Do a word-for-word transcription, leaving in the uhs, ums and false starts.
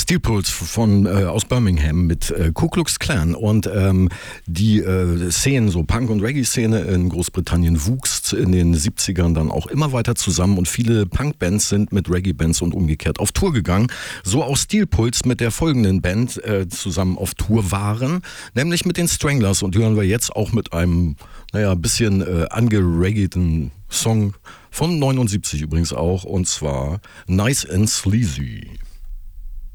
Steel Pulse von, äh, aus Birmingham mit äh, Ku Klux Klan. Und ähm, die äh, Szenen, so Punk- und Reggae-Szene in Großbritannien wuchs in den siebzigern dann auch immer weiter zusammen und viele Punk-Bands sind mit Reggae-Bands und umgekehrt auf Tour gegangen. So auch Steel Pulse mit der folgenden Band äh, zusammen auf Tour waren, nämlich mit den Stranglers. Und die hören wir jetzt auch mit einem, naja, bisschen äh, angereggeten Song von neunundsiebzig übrigens auch, und zwar Nice and Sleazy.